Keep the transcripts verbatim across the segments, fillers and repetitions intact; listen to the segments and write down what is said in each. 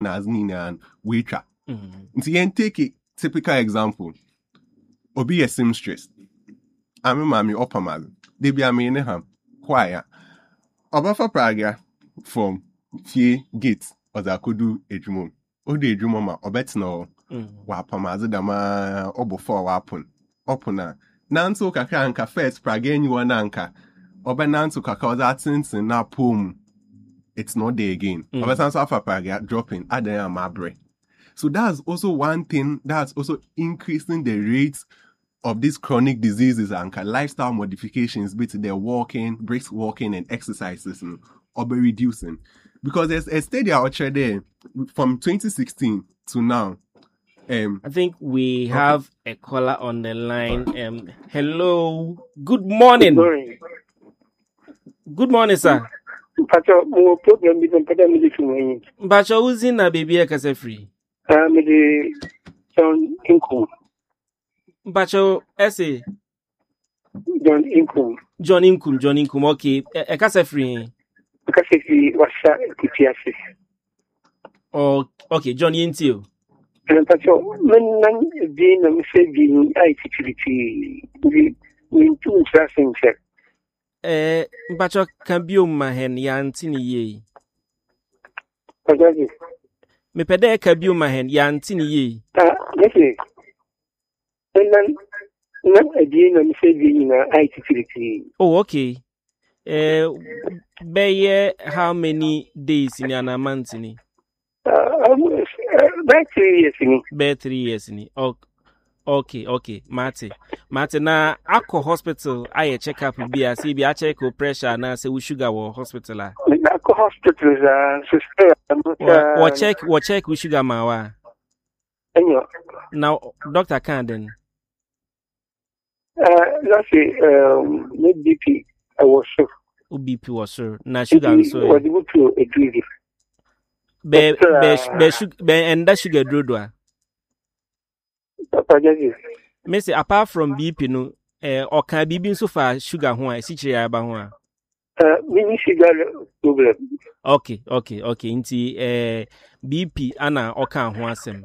as nina and waiter. Nti yen take a typical example. Obi a seamstress. Ame mami opamag. They be ame ne ham. Choir. Obafa praga from fie gate or the kudu ejumon. Ode ejumoma obetno wa pamaze dama obofo wapun. Opuna. Nanso kakra anka first praga anyone anka. Obe nanso kaka ozatinsin na pom. It's not there again. Mm. Obe sanso afa praga dropping adaya mabre. So that's also one thing that's also increasing the rates of these chronic diseases and lifestyle modifications, be it their walking, brisk walking and exercises, you know, or be reducing. Because there's a study out there from twenty sixteen to now. Um, I think we have okay. a caller on the line. Um, hello. Good morning. Good morning. Good morning, sir. Pacho, mo program bi mpɛ dɛ mede fi wɔn. Pacho, who's in a baby kasa free? Ah, mede John Inkum. Pacho, essay. John Inkum. John Inkum, John Inkum. Okay, a kasa free. Kasa free washa kutiase. Oh, okay, John Yintio. And Pacho, men nan bi na me say bi ai security. We we two tracing check. Eh, Pacho can be on my hand, Yantini ye. Me pede can be on my hand, Yantini ye. Ah, yes, and then not again, I'm saying, I security. Oh, okay. Eh, be how many days in an month? Uh, about three years in Be three years in it. Okay, okay, Marty. Marty, na ako hospital, I check up be a C B I check your pressure na say we sugar or hospital. Ako hospital is a sister. What check, what check we sugar mawa. Now, Doctor Canden. Uh, let's say, um, B P, I was sure. O B P was sure. Na sugar so. Was able to agree. Be, be, be, be, and that sugar drodwa. Messi, apart from B P, no, eh, or can be been so far sugar one, I see you about one. Uh, mini sugar problem. Okay, okay, okay. Inti, eh, B P, Anna, or can one sem.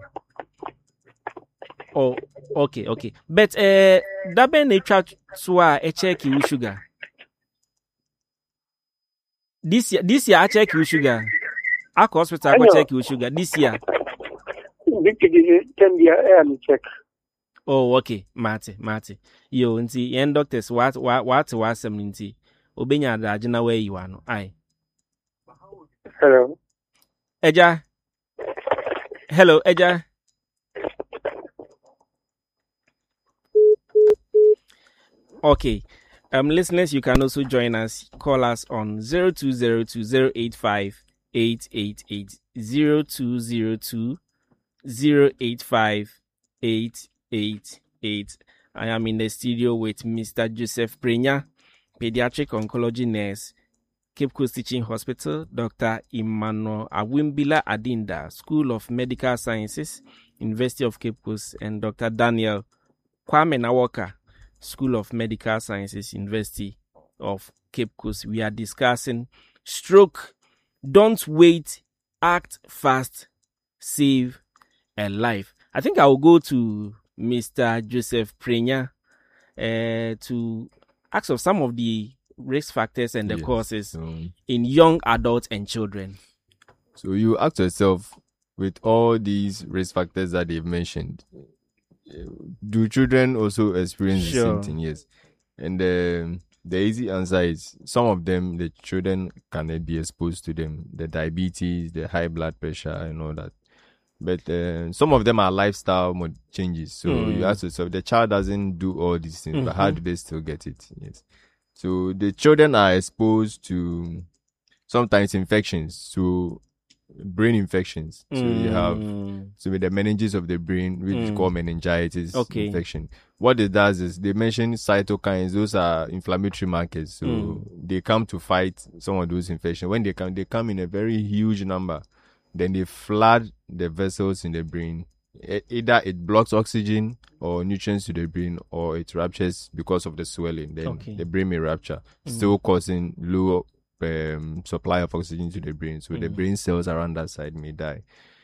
Oh, okay, okay. But, eh, that ben a chat swa a check you sugar. This year, this year, I check you sugar. I hospital, I check you sugar. This year. ten year and check. Oh, okay, Mate, Mate. Yo, nti, yen doctors, what, what, what, what, some nti. Obenya da jina where you are, no? Aye. Hello. Eja. Hello, Eja. Okay. Um, listeners, you can also join us. Call us on zero two zero two zero eight five eight eight eight zero two zero two zero eight five eight eight eight. I am in the studio with Mister Joseph Prenya, pediatric oncology nurse, Cape Coast Teaching Hospital, Doctor Emmanuel Awimbila Adinda, School of Medical Sciences, University of Cape Coast, and Doctor Daniel Kwame Nawoka, School of Medical Sciences, University of Cape Coast. We are discussing stroke. Don't wait, act fast, save a life. I think I will go to Mister Joseph Prenya uh, to ask of some of the risk factors and the yes. causes um, in young adults and children. So you ask yourself, with all these risk factors that they've mentioned, do children also experience sure. the same thing? Yes. And um, the easy answer is some of them, the children cannot be exposed to them, the diabetes, the high blood pressure and all that. But uh, some of them are lifestyle mod- changes. So mm. you ask yourself, the child doesn't do all these things, mm-hmm. but how do they still get it? Yes. So the children are exposed to sometimes infections, so brain infections. So mm. you have so with the meninges of the brain, which mm. is called meningitis okay. infection. What it does is they mention cytokines; those are inflammatory markers. So mm. they come to fight some of those infections. When they come, they come in a very huge number. Then they flood the vessels in the brain. Either it blocks oxygen or nutrients to the brain, or it ruptures because of the swelling. Then okay. the brain may rupture, mm. still causing low um, supply of oxygen to the brain. So mm. the brain cells around that side may die.